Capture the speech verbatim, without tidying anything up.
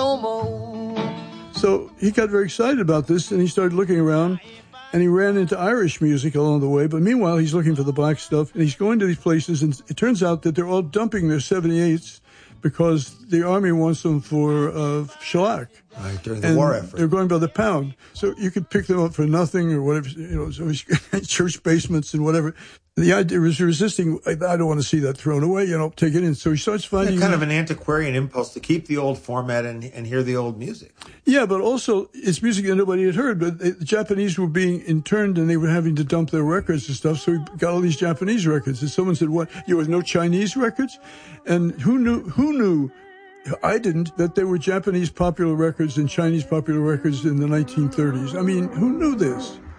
no more. So he got very excited about this, and he started looking around, and he ran into Irish music along the way. But meanwhile, he's looking for the black stuff, and he's going to these places, and it turns out that they're all dumping their seventy-eights because the Army wants them for uh, shellac. Right, during the and war effort. They're going by the pound. So you could pick them up for nothing or whatever, you know, so church basements and whatever. The idea was resisting, I don't want to see that thrown away, you know, take it in. So he starts finding... Yeah, kind of an antiquarian impulse to keep the old format and, and hear the old music. Yeah, but also it's music that nobody had heard. But the Japanese were being interned and they were having to dump their records and stuff. So he got all these Japanese records. And someone said, what, you have no Chinese records? And who knew, who knew, I didn't, that there were Japanese popular records and Chinese popular records in the nineteen thirties. I mean, who knew this?